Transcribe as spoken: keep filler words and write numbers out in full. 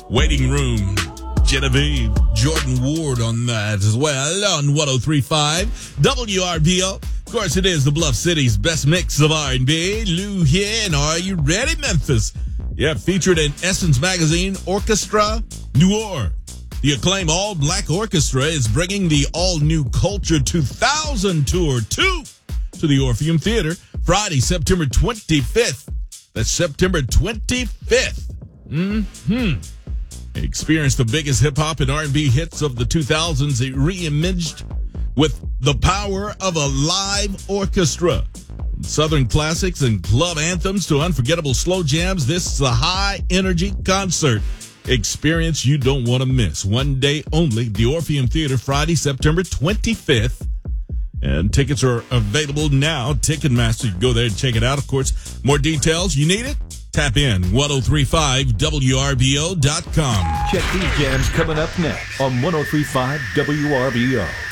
Waiting Room, Genevieve, Jordan Ward on that as well on one oh three point five W R B O. Of course, it is the Bluff City's best mix of R and B. Lou here, and are you ready, Memphis? Yeah, featured in Essence Magazine, Orchestra Noir. The acclaimed all-black orchestra is bringing the all-new Culture two thousand Tour two to the Orpheum Theater Friday, September twenty-fifth. That's September twenty-fifth. Mm-hmm. Experience the biggest hip-hop and R and B hits of the two thousands reimaged with the power of a live orchestra. From Southern classics and club anthems to unforgettable slow jams, this is a high-energy concert experience you don't want to miss. One day only, the Orpheum Theater, Friday, September twenty-fifth. And tickets are available now. Ticketmaster, you can go there and check it out. Of course, more details, you need it? Tap in, ten thirty-five W R B O dot com. Check these jams coming up next on ten thirty-five W R B O.